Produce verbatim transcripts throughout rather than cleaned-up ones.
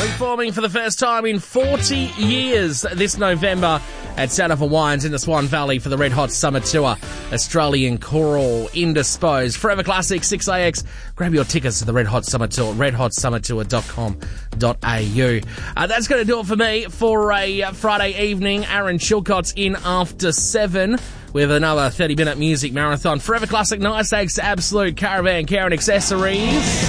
Performing for the first time in forty years this November at Santa Fe Wines in the Swan Valley for the Red Hot Summer Tour. Australian choral Indisposed. Forever Classic six A X. Grab your tickets to the Red Hot Summer Tour, red hot summer tour dot com dot a u. Uh, that's going to do it for me for a uh, Friday evening. Aaron Chilcott's in after seven with another thirty minute music marathon. Forever Classic, Nice Acts, Absolute, Caravan, Care and Accessories.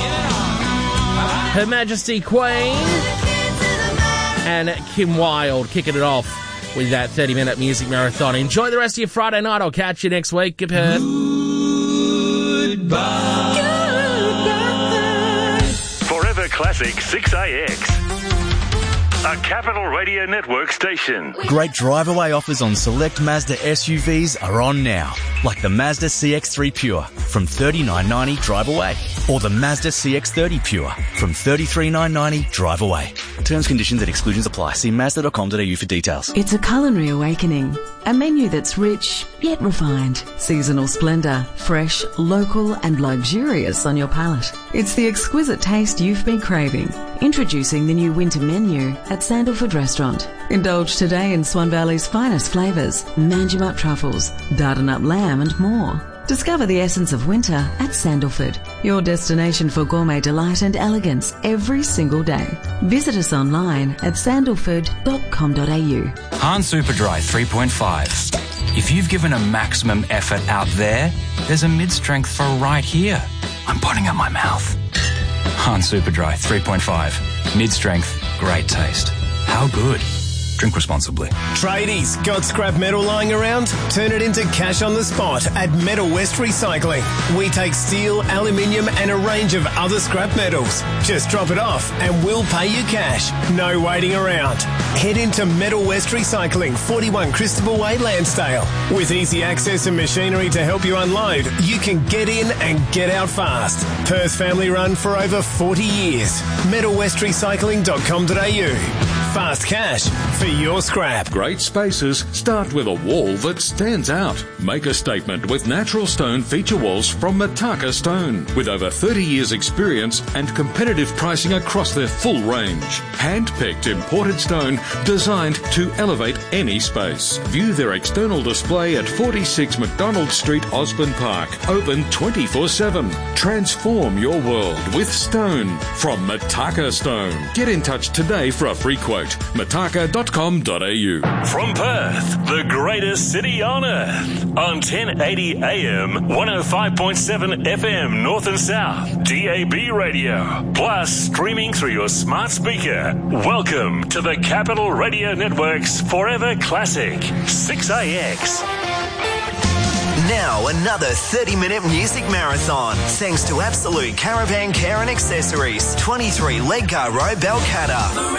Her Majesty Queen and Kim Wilde kicking it off with that thirty minute music marathon. Enjoy the rest of your Friday night. I'll catch you next week. Good Perth. Goodbye. Goodbye. Forever Classic six A X. A Capital Radio Network station. Great drive-away offers on select Mazda S U Vs are on now, like the Mazda C X three Pure from thirty-nine ninety drive away, or the Mazda C X thirty Pure from thirty-three nine ninety drive away. Terms, conditions and exclusions apply. See mazda dot com dot a u for details. It's a culinary awakening. A menu that's rich, yet refined. Seasonal splendour, fresh, local and luxurious on your palate. It's the exquisite taste you've been craving. Introducing the new winter menu at Sandalford Restaurant. Indulge today in Swan Valley's finest flavours, Manjimup truffles, Dardanup lamb and more. Discover the essence of winter at Sandalford, your destination for gourmet delight and elegance every single day. Visit us online at sandalford dot com dot a u. Hahn Superdry three point five. If you've given a maximum effort out there, there's a mid-strength for right here. I'm putting at my mouth. Hahn Superdry three point five. Mid-strength, great taste. How good? Drink responsibly. Tradies, got scrap metal lying around? Turn it into cash on the spot at Metal West Recycling. We take steel, aluminium and a range of other scrap metals. Just drop it off and we'll pay you cash. No waiting around. Head into Metal West Recycling, forty-one Christopher Way, Lansdale. With easy access and machinery to help you unload, you can get in and get out fast. Perth family run for over forty years. metal west recycling dot com dot a u. Fast cash for your scrap. Great spaces start with a wall that stands out. Make a statement with natural stone feature walls from Mataka Stone. With over thirty years experience and competitive pricing across their full range. Hand-picked imported stone designed to elevate any space. View their external display at forty-six McDonald Street, Osborne Park. Open twenty-four seven. Transform your world with stone from Mataka Stone. Get in touch today for a free quote. mataka dot com dot a u. From Perth, the greatest city on earth. On ten eighty A M, one oh five point seven F M North and South, D A B radio. Plus, streaming through your smart speaker. Welcome to the Capital Radio Network's Forever Classic six A X. Now another thirty minute music marathon. Thanks to Absolute Caravan Care and Accessories, twenty-three Ledgar Road, Balcatta.